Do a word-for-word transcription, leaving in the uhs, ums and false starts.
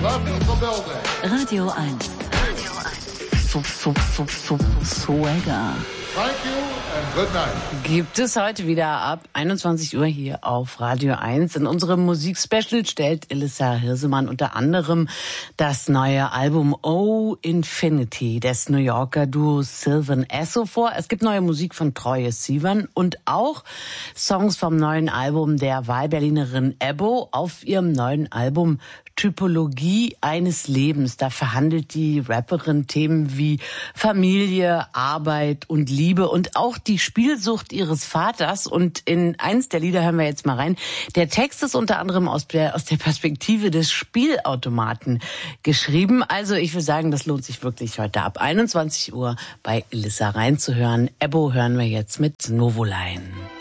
Radio eins. Radio eins. Sub, sub, sub, sub, Swagger. Thank you and good night. Gibt es heute wieder ab einundzwanzig Uhr hier auf Radio eins. In unserem Musikspecial stellt Elissa Hirsemann unter anderem das neue Album Oh Infinity des New Yorker Duos Sylvan Esso vor. Es gibt neue Musik von Troye Sivan und auch Songs vom neuen Album der Wahlberlinerin Ebbo auf ihrem neuen Album Typologie eines Lebens. Da verhandelt die Rapperin Themen wie Familie, Arbeit und Liebe und auch die Spielsucht ihres Vaters. Und in eins der Lieder hören wir jetzt mal rein. Der Text ist unter anderem aus der, aus der Perspektive des Spielautomaten geschrieben. Also ich würde sagen, das lohnt sich wirklich heute ab einundzwanzig Uhr bei Elissa reinzuhören. Ebbo hören wir jetzt mit Novoline.